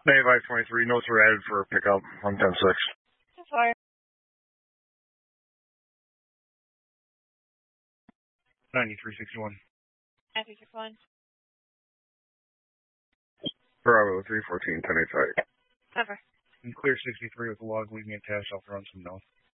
Navy 23, notes were added for pickup on 10-6. That's fire. 9361. 9361. Bravo 314, 10-8. Cover. And clear 63 with the log leaving attached. I'll run some notes.